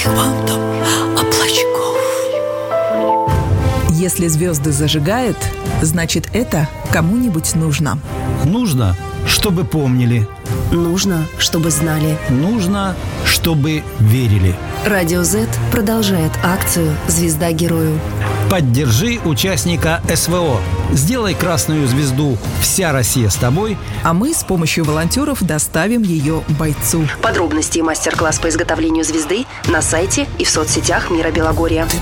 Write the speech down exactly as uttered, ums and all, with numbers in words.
всяких вам там облачков. Если звезды зажигают, значит, это кому-нибудь нужно. Нужно, чтобы помнили. Нужно, чтобы знали. Нужно, чтобы верили. Радио Z продолжает акцию «Звезда герою». Поддержи участника СВО. Сделай красную звезду «Вся Россия с тобой». А мы с помощью волонтеров доставим ее бойцу. Подробности и мастер-класс по изготовлению звезды на сайте и в соцсетях Мира Белогорья. Ты